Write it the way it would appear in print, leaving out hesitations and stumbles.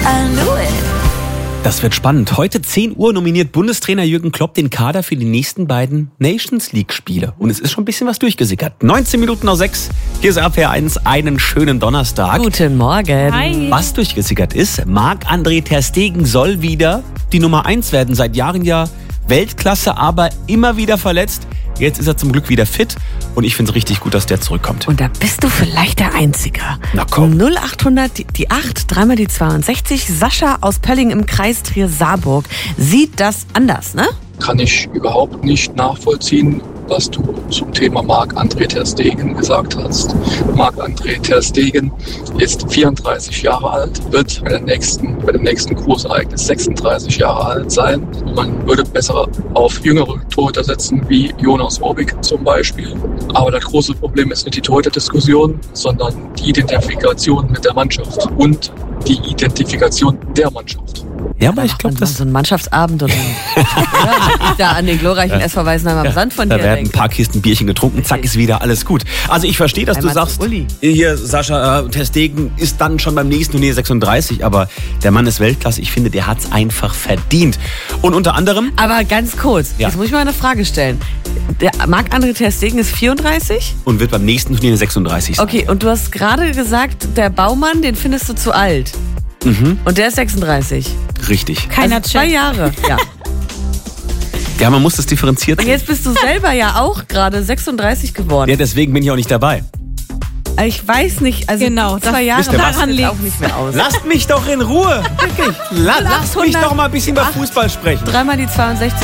I knew it. Das wird spannend. Heute 10 Uhr nominiert Bundestrainer Jürgen Klopp den Kader für die nächsten beiden Nations League-Spiele. Und es ist schon ein bisschen was durchgesickert. 19 Minuten nach 6. Hier ist RPR 1. Einen schönen Donnerstag. Guten Morgen. Hi. Was durchgesickert ist, Marc-André ter Stegen soll wieder die Nummer 1 werden. Seit Jahren ja Weltklasse, aber immer wieder verletzt. Jetzt ist er zum Glück wieder fit und ich finde es richtig gut, dass der zurückkommt. Und da bist du vielleicht der Einzige. Na komm. 0800 die 8, dreimal die 62. Sascha aus Pölling im Kreis Trier-Saarburg sieht das anders, ne? Kann ich überhaupt nicht nachvollziehen, was du zum Thema Marc-André ter Stegen gesagt hast. Marc-André ter Stegen ist 34 Jahre alt, wird bei dem nächsten Großereignis 36 Jahre alt sein. Man würde besser auf jüngere Torhüter setzen, wie Jonas Obik zum Beispiel. Aber das große Problem ist nicht die Torhüter-Diskussion, sondern die Identifikation mit der Mannschaft und die Identifikation der Mannschaft. Ja, aber ich glaube, so ein Mannschaftsabend oder da an den glorreichen SV Weißenheim am Sand von dir. Da werden ein paar Kisten Bierchen getrunken, zack, ist wieder alles gut. Also ich verstehe, dass Einmal du sagst, zu Uli. hier Sascha ter Stegen ist dann schon beim nächsten Turnier 36, aber der Mann ist Weltklasse. Ich finde, der hat's einfach verdient. Und unter anderem... Aber ganz kurz, Ja. jetzt muss ich mal eine Frage stellen. Der Marc-André ter Stegen ist 34? Und wird beim nächsten Turnier 36 sein. Okay, und du hast gerade gesagt, der Baumann, den findest du zu alt. Und der ist 36. Richtig. Keiner Also 2 checkt. Jahre, ja. Ja, man muss das differenziert Und sehen. jetzt bist du selber ja auch gerade 36 geworden. Ja, deswegen bin ich auch nicht dabei. Ich weiß nicht, also Genau, 2 Jahre wisst ihr was? macht jetzt Daran auch nicht mehr aus. Lasst mich doch in Ruhe. Wirklich. Lasst mich doch mal ein bisschen über Fußball sprechen. Dreimal die 62.